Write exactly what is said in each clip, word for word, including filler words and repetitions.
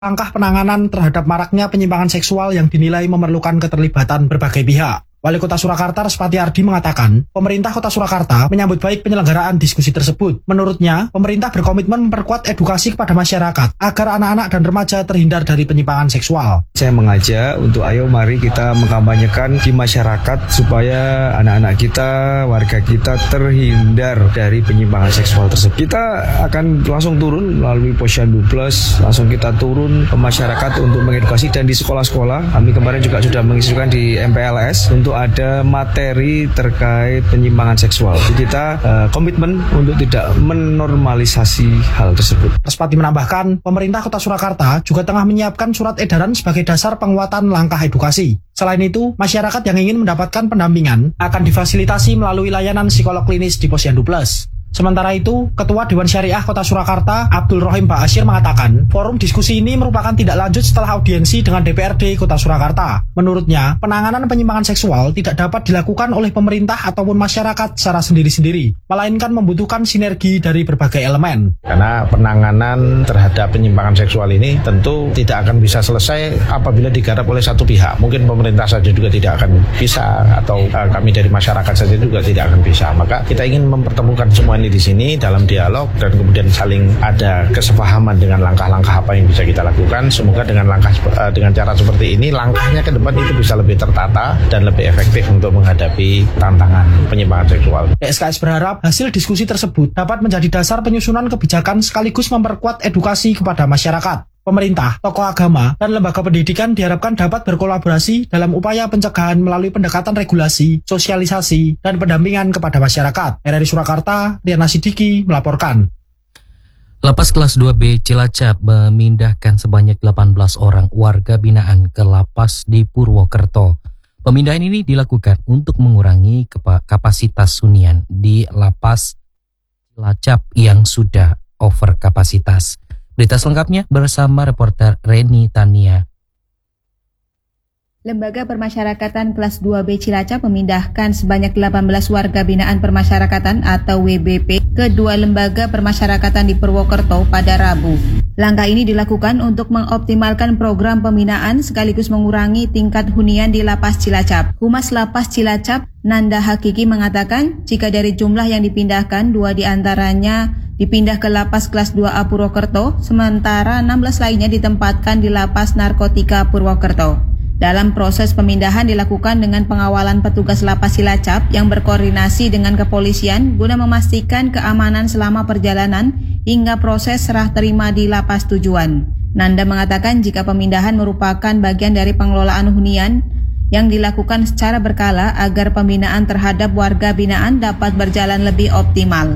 Langkah penanganan terhadap maraknya penyimpangan seksual yang dinilai memerlukan keterlibatan berbagai pihak. Wali Kota Surakarta Respati Ardi mengatakan, pemerintah Kota Surakarta menyambut baik penyelenggaraan diskusi tersebut. Menurutnya, pemerintah berkomitmen memperkuat edukasi kepada masyarakat agar anak-anak dan remaja terhindar dari penyimpangan seksual. Saya mengajak untuk ayo mari kita mengkampanyekan di masyarakat supaya anak-anak kita, warga kita terhindar dari penyimpangan seksual tersebut. Kita akan langsung turun melalui Posyandu Plus, langsung kita turun ke masyarakat untuk mengedukasi, dan di sekolah-sekolah kami kemarin juga sudah menginstruksikan di M P L S untuk ada materi terkait penyimpangan seksual. Jadi kita uh, komitmen untuk tidak menormalisasi hal tersebut. Respati menambahkan, pemerintah Kota Surakarta juga tengah menyiapkan surat edaran sebagai dasar penguatan langkah edukasi. Selain itu, masyarakat yang ingin mendapatkan pendampingan akan difasilitasi melalui layanan psikolog klinis di Posyandu Plus. Sementara itu, Ketua Dewan Syariah Kota Surakarta, Abdul Rohim Ba'asyir mengatakan, forum diskusi ini merupakan tidak lanjut setelah audiensi dengan D P R D Kota Surakarta. Menurutnya, penanganan penyimpangan seksual tidak dapat dilakukan oleh pemerintah ataupun masyarakat secara sendiri-sendiri, melainkan membutuhkan sinergi dari berbagai elemen. Karena penanganan terhadap penyimpangan seksual ini tentu tidak akan bisa selesai apabila digarap oleh satu pihak. Mungkin pemerintah saja juga tidak akan bisa, atau uh, kami dari masyarakat saja juga tidak akan bisa. Maka kita ingin mempertemukan semua di sini dalam dialog, dan kemudian saling ada kesepahaman dengan langkah-langkah apa yang bisa kita lakukan. Semoga dengan langkah dengan cara seperti ini, langkahnya ke depan itu bisa lebih tertata dan lebih efektif untuk menghadapi tantangan penyimpangan seksual. D S K S berharap hasil diskusi tersebut dapat menjadi dasar penyusunan kebijakan sekaligus memperkuat edukasi kepada masyarakat. Pemerintah, tokoh agama, dan lembaga pendidikan diharapkan dapat berkolaborasi dalam upaya pencegahan melalui pendekatan regulasi, sosialisasi, dan pendampingan kepada masyarakat. R R I Surakarta, Riana Sidiki melaporkan. Lapas kelas dua B Cilacap memindahkan sebanyak delapan belas orang warga binaan ke lapas di Purwokerto. Pemindahan ini dilakukan untuk mengurangi kapasitas hunian di lapas Cilacap yang sudah over kapasitas. Berita selengkapnya bersama reporter Reni Tania. Lembaga Permasyarakatan Kelas dua B Cilacap memindahkan sebanyak delapan belas warga binaan permasyarakatan atau W B P ke dua lembaga permasyarakatan di Purwokerto pada Rabu. Langkah ini dilakukan untuk mengoptimalkan program pembinaan sekaligus mengurangi tingkat hunian di Lapas Cilacap. Humas Lapas Cilacap, Nanda Hakiki mengatakan jika dari jumlah yang dipindahkan, dua diantaranya dipindah ke Lapas Kelas dua A Purwokerto, sementara enam belas lainnya ditempatkan di Lapas Narkotika Purwokerto. Dalam proses pemindahan dilakukan dengan pengawalan petugas Lapas Cilacap yang berkoordinasi dengan kepolisian guna memastikan keamanan selama perjalanan hingga proses serah terima di lapas tujuan. Nanda mengatakan jika pemindahan merupakan bagian dari pengelolaan hunian yang dilakukan secara berkala agar pembinaan terhadap warga binaan dapat berjalan lebih optimal.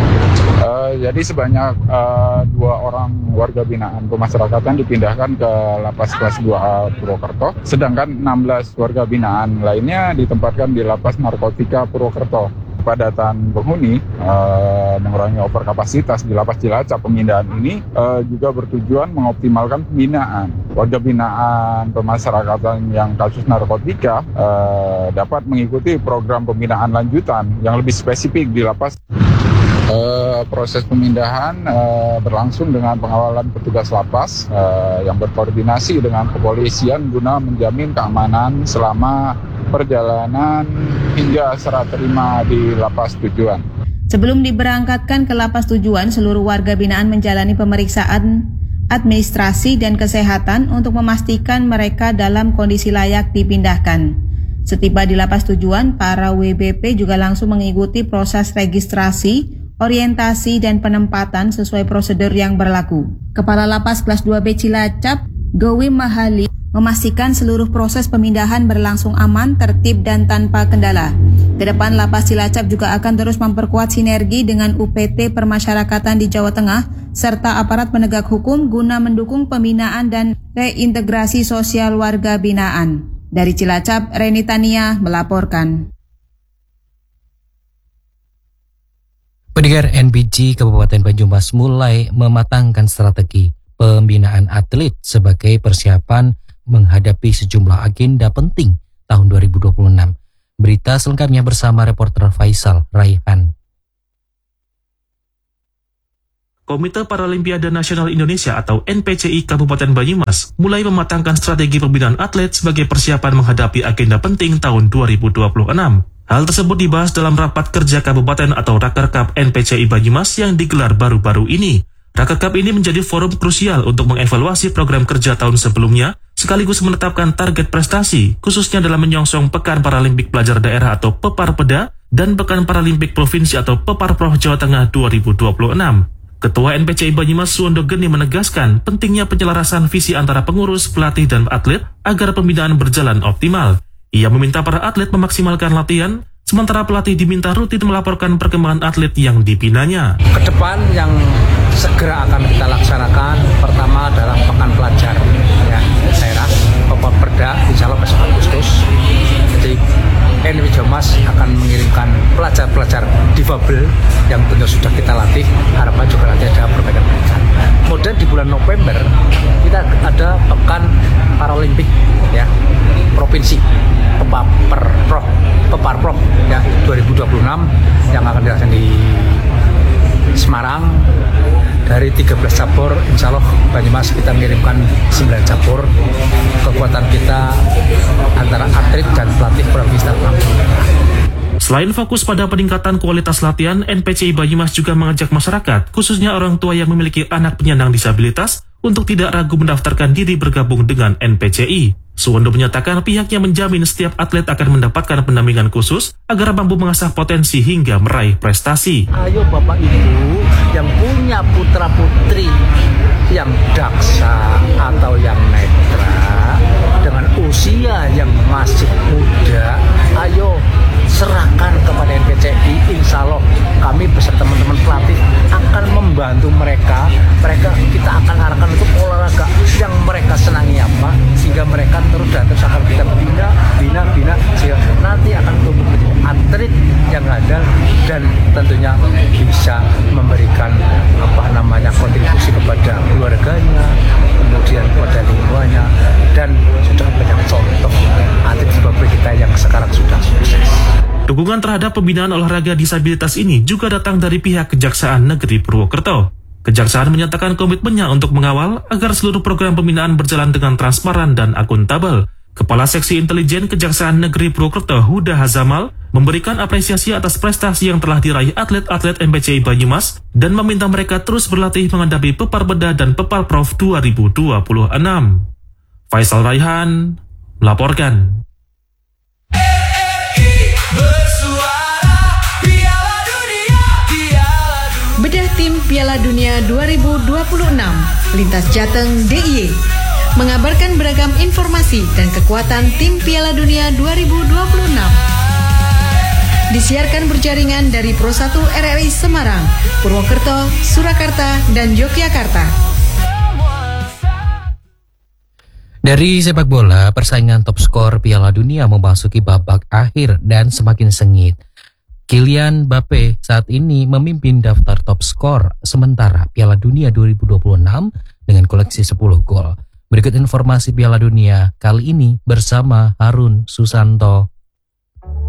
Uh, jadi sebanyak uh, dua orang warga binaan pemasyarakatan dipindahkan ke Lapas Kelas dua A Purwokerto, sedangkan enam belas warga binaan lainnya ditempatkan di Lapas Narkotika Purwokerto. Kepadatan penghuni, uh, mengurangi overkapasitas di Lapas Cilacap, pemindahan ini uh, juga bertujuan mengoptimalkan pembinaan. Warga binaan pemasyarakatan yang kasus narkotika uh, dapat mengikuti program pembinaan lanjutan yang lebih spesifik di lapas. Uh, proses pemindahan uh, berlangsung dengan pengawalan petugas lapas uh, yang berkoordinasi dengan kepolisian guna menjamin keamanan selama perjalanan hingga serah terima di lapas tujuan. Sebelum diberangkatkan ke lapas tujuan, seluruh warga binaan menjalani pemeriksaan administrasi dan kesehatan untuk memastikan mereka dalam kondisi layak dipindahkan. Setiba di lapas tujuan, para W B P juga langsung mengikuti proses registrasi, orientasi, dan penempatan sesuai prosedur yang berlaku. Kepala Lapas Kelas dua B Cilacap, Gowi Mahali, memastikan seluruh proses pemindahan berlangsung aman, tertib, dan tanpa kendala. Kedepan Lapas Cilacap juga akan terus memperkuat sinergi dengan U P T Permasyarakatan di Jawa Tengah serta aparat penegak hukum guna mendukung pembinaan dan reintegrasi sosial warga binaan. Dari Cilacap, Reni Tania melaporkan. Pendengar, N B G Kabupaten Banyumas mulai mematangkan strategi pembinaan atlet sebagai persiapan menghadapi sejumlah agenda penting tahun dua ribu dua puluh enam. Berita selengkapnya bersama reporter Faisal Raihan. Komite Paralimpiade Nasional Indonesia atau N P C I Kabupaten Banyumas mulai mematangkan strategi pembinaan atlet sebagai persiapan menghadapi agenda penting tahun dua ribu dua puluh enam. Hal tersebut dibahas dalam rapat kerja kabupaten atau Rakerkap N P C I Banyumas yang digelar baru-baru ini. Rakerkap ini menjadi forum krusial untuk mengevaluasi program kerja tahun sebelumnya, sekaligus menetapkan target prestasi, khususnya dalam menyongsong Pekan Paralimpik Pelajar Daerah atau Peparpeda dan Pekan Paralimpik Provinsi atau Peparprov Jawa Tengah dua ribu dua puluh enam. Ketua N P C I Banyumas Suwondo Geni menegaskan pentingnya penyelarasan visi antara pengurus, pelatih, dan atlet agar pembinaan berjalan optimal. Ia meminta para atlet memaksimalkan latihan, sementara pelatih diminta rutin melaporkan perkembangan atlet yang dibinanya. Kedepan yang segera akan kita laksanakan pertama adalah Pekan Pelajar ya, daerah Peparpeda insya Allah besok Agustus. Jadi N W Banyumas akan mengirimkan pelajar-pelajar difabel yang tentu sudah kita latih, harapan juga nanti ada perbaikan-perbaikan. Kemudian di bulan November kita ada Pekan Paralimpik ya Provinsi Peparprov Peparprov ya dua ribu dua puluh enam yang akan dilaksanakan di Semarang. Dari tiga belas cabur, insya Allah Banyumas kita mengirimkan sembilan cabur. Kekuatan kita antara atlet dan pelatih kurang bisa langsung. Selain fokus pada peningkatan kualitas latihan, N P C I Banyumas juga mengajak masyarakat, khususnya orang tua yang memiliki anak penyandang disabilitas, untuk tidak ragu mendaftarkan diri bergabung dengan N P C I. Suwondo menyatakan pihaknya menjamin setiap atlet akan mendapatkan pendampingan khusus agar mampu mengasah potensi hingga meraih prestasi. Ayo Bapak Ibu yang punya putra-putri yang daksa atau yang netra dengan usia yang masih muda, ayo serahkan kepada N P C I. Insya Allah kami beserta teman-teman pelatih akan membantu mereka. Mereka kita akan arahkan untuk olahraga yang mereka senangi apa, sehingga mereka terus dan terus akan kita bina, bina, bina, sehingga nanti akan tumbuh menjadi atlet yang handal dan tentunya bisa memberikan apa namanya kontribusi kepada keluarganya, kemudian kepada lingkungannya, dan sudah banyak contoh atlet difabel kita yang sekarang sudah sukses. Dukungan terhadap pembinaan olahraga disabilitas ini juga datang dari pihak Kejaksaan Negeri Purwokerto. Kejaksaan menyatakan komitmennya untuk mengawal agar seluruh program pembinaan berjalan dengan transparan dan akuntabel. Kepala Seksi Intelijen Kejaksaan Negeri Purwokerto Huda Hazamal memberikan apresiasi atas prestasi yang telah diraih atlet-atlet N P C I Banyumas dan meminta mereka terus berlatih menghadapi Peparpeda dan Peparprov dua ribu dua puluh enam. Faisal Raihan melaporkan. Bedah tim Piala Dunia dua ribu dua puluh enam, Lintas Jateng D I Y mengabarkan beragam informasi dan kekuatan tim Piala Dunia dua ribu dua puluh enam. Disiarkan berjaringan dari Pro satu R R I Semarang, Purwokerto, Surakarta, dan Yogyakarta. Dari sepak bola, persaingan top skor Piala Dunia memasuki babak akhir dan semakin sengit. Kylian Mbappe saat ini memimpin daftar top skor sementara Piala Dunia dua ribu dua puluh enam dengan koleksi sepuluh gol. Berikut informasi Piala Dunia kali ini bersama Harun Susanto.